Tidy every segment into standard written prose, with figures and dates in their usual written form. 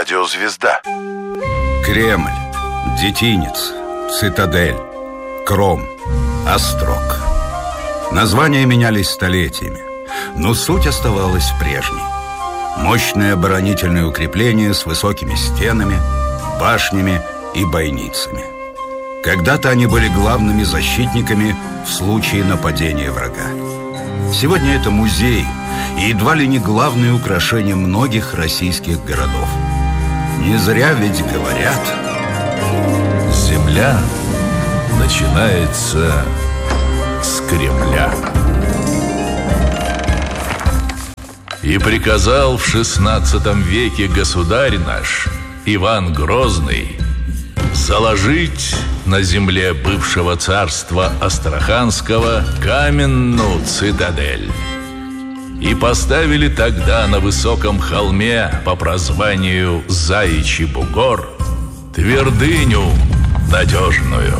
радиозвезда. Кремль, Детинец, Цитадель, Кром, Острог. Названия менялись столетиями, но суть оставалась прежней. Мощные оборонительные укрепления с высокими стенами, башнями и бойницами. Когда-то они были главными защитниками в случае нападения врага. Сегодня это музей и едва ли не главное украшение многих российских городов. Не зря ведь говорят: земля начинается с Кремля. И приказал в XVI веке государь наш Иван Грозный заложить на земле бывшего царства Астраханского каменную цитадель. И поставили тогда на высоком холме по прозванию Заячий бугор твердыню надежную.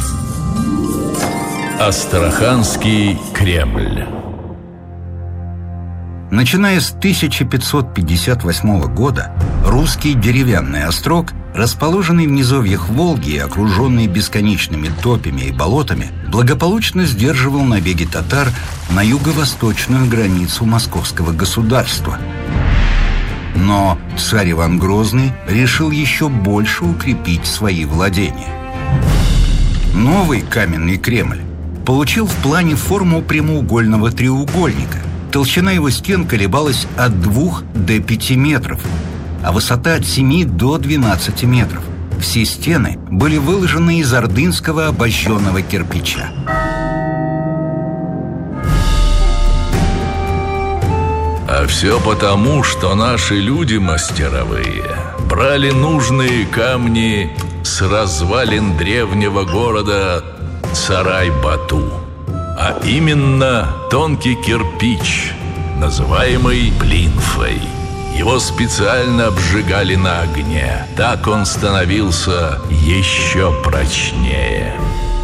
Астраханский Кремль. Начиная с 1558 года русский деревянный острог, расположенный в низовьях Волги и окруженный бесконечными топями и болотами, благополучно сдерживал набеги татар на юго-восточную границу московского государства. Но царь Иван Грозный решил еще больше укрепить свои владения. Новый каменный Кремль получил в плане форму прямоугольного треугольника. Толщина его стен колебалась от 2 до 5 метров, а высота от 7 до 12 метров. Все стены были выложены из ордынского обожженного кирпича. А все потому, что наши люди мастеровые брали нужные камни с развалин древнего города Сарай-Бату. А именно тонкий кирпич, называемый плинфой. Его специально обжигали на огне. Так он становился еще прочнее.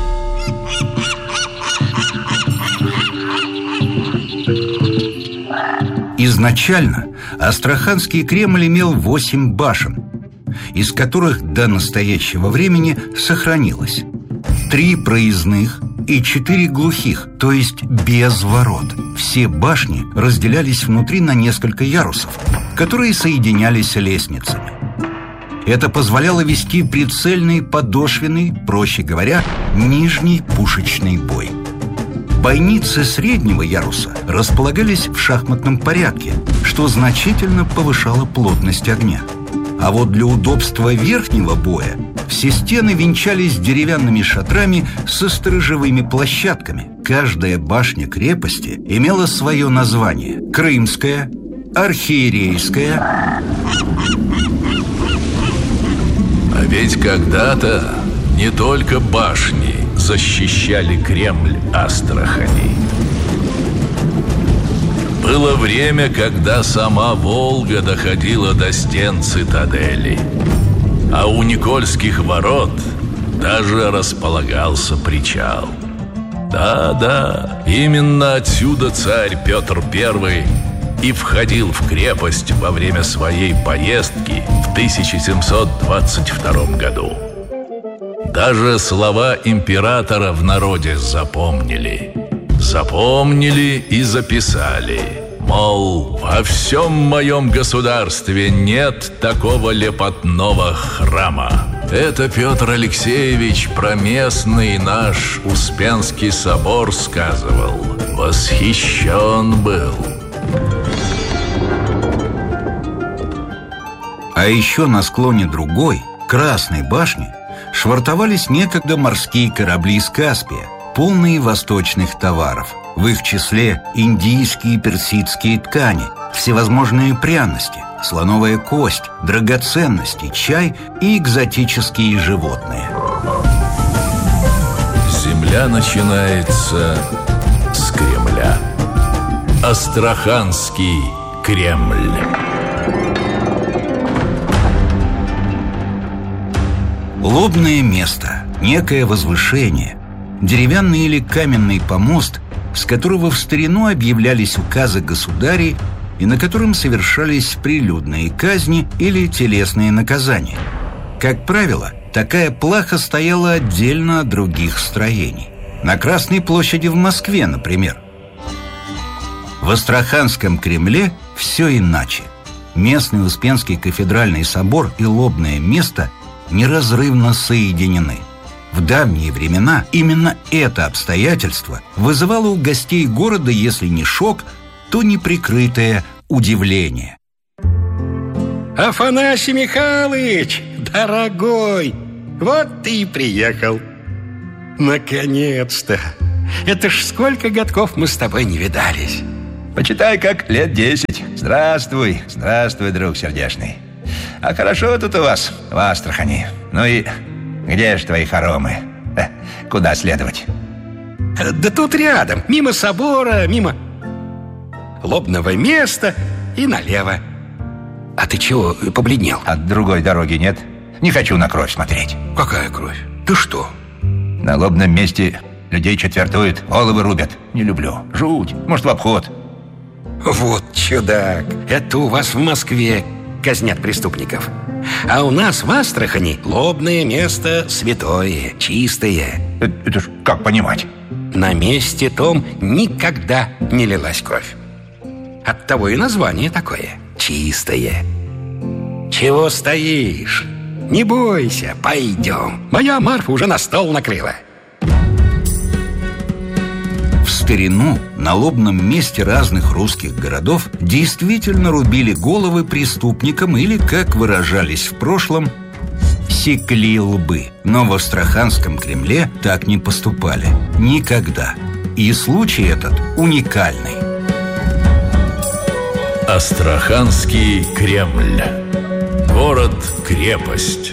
Изначально Астраханский Кремль имел 8 башен, из которых до настоящего времени сохранилось 3 проездных и 4 глухих, то есть без ворот. Все башни разделялись внутри на несколько ярусов, которые соединялись лестницами. Это позволяло вести прицельный подошвенный, проще говоря, нижний пушечный бой. Бойницы среднего яруса располагались в шахматном порядке, что значительно повышало плотность огня. А вот для удобства верхнего боя все стены венчались деревянными шатрами со сторожевыми площадками. Каждая башня крепости имела свое название: Крымская, Архиерейская. А ведь когда-то не только башни защищали Кремль Астрахани. Было время, когда сама Волга доходила до стен цитадели, а у Никольских ворот даже располагался причал. Да-да, именно отсюда царь Петр I и входил в крепость во время своей поездки в 1722 году. Даже слова императора в народе запомнили. Запомнили и записали. Мол, во всем моем государстве нет такого лепотного храма. Это Петр Алексеевич про местный наш Успенский собор сказывал. Восхищен был. А еще на склоне другой, Красной башни, швартовались некогда морские корабли из Каспия, полные восточных товаров. В их числе индийские и персидские ткани, всевозможные пряности, слоновая кость, драгоценности, чай и экзотические животные. Земля начинается с Кремля. Астраханский Кремль. Лобное место, некое возвышение, деревянный или каменный помост, с которого в старину объявлялись указы государей и на котором совершались прилюдные казни или телесные наказания. Как правило, такая плаха стояла отдельно от других строений. На Красной площади в Москве, например. В Астраханском Кремле все иначе. Местный Успенский кафедральный собор и лобное место неразрывно соединены. В давние времена именно это обстоятельство вызывало у гостей города, если не шок, то неприкрытое удивление. Афанасий Михайлович, дорогой, вот ты и приехал. Наконец-то. Это ж сколько годков мы с тобой не видались. Почитай, как лет 10. Здравствуй, здравствуй, друг сердечный. А хорошо тут у вас, в Астрахани. Ну и где же твои хоромы? Куда следовать? Да тут рядом, мимо собора, мимо лобного места и налево. А ты чего побледнел? От другой дороги нет? Не хочу на кровь смотреть. Какая кровь? Ты что? На лобном месте людей четвертуют, головы рубят. Не люблю. Жуть. Может, в обход. Вот чудак. Это у вас в Москве казнят преступников. А у нас в Астрахани лобное место святое, чистое. Это ж как понимать? На месте том никогда не лилась кровь. Оттого и название такое – чистое. Чего стоишь? Не бойся, пойдем. Моя Марфа уже на стол накрыла. В старину на лобном месте разных русских городов действительно рубили головы преступникам или, как выражались в прошлом, секли лбы. Но в Астраханском Кремле так не поступали. Никогда. И случай этот уникальный. Астраханский Кремль. Город-крепость.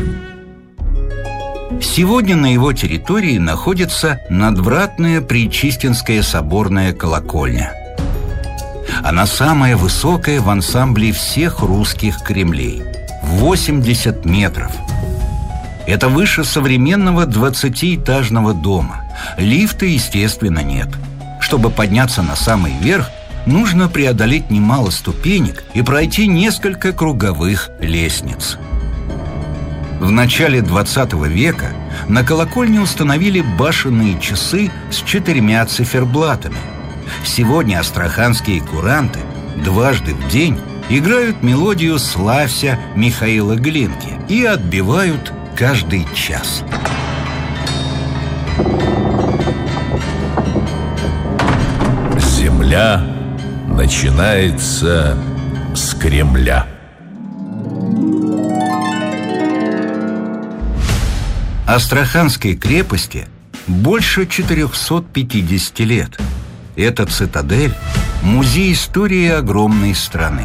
Сегодня на его территории находится надвратная Пречистинская соборная колокольня. Она самая высокая в ансамбле всех русских кремлей – 80 метров. Это выше современного 20-этажного дома. Лифта, естественно, нет. Чтобы подняться на самый верх, нужно преодолеть немало ступенек и пройти несколько круговых лестниц. В начале 20 века на колокольне установили башенные часы с 4 циферблатами. Сегодня астраханские куранты дважды в день играют мелодию «Славься» Михаила Глинки и отбивают каждый час. Земля начинается с Кремля. Астраханской крепости больше 450 лет. Эта цитадель – музей истории огромной страны.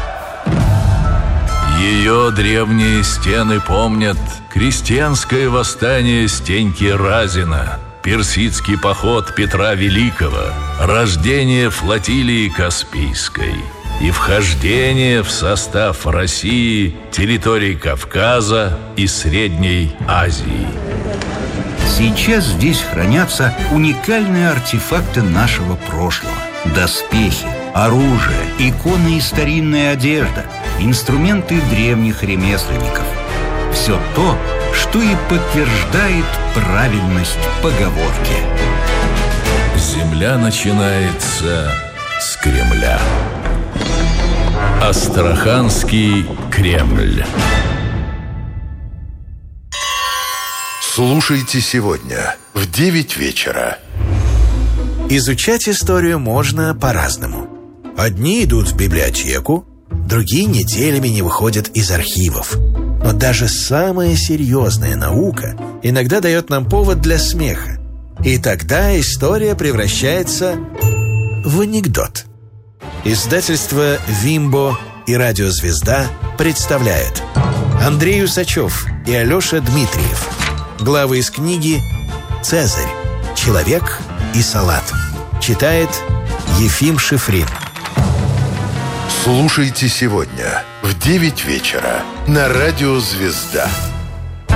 Ее древние стены помнят крестьянское восстание Стеньки Разина, персидский поход Петра Великого, рождение флотилии Каспийской и вхождение в состав России территорий Кавказа и Средней Азии. Сейчас здесь хранятся уникальные артефакты нашего прошлого. Доспехи, оружие, иконы и старинная одежда, инструменты древних ремесленников. Все то, что и подтверждает правильность поговорки. Земля начинается с Кремля. Астраханский Кремль. Слушайте сегодня в 9 вечера. Изучать историю можно по-разному. Одни идут в библиотеку, другие неделями не выходят из архивов. Но даже самая серьезная наука иногда дает нам повод для смеха. И тогда история превращается в анекдот. Издательство «Вимбо» и «Радиозвезда» представляет Андрей Усачев и Алеша Дмитриев. Главы из книги «Цезарь. Человек и салат». Читает Ефим Шифрин. Слушайте сегодня в 9 вечера на радио «Звезда».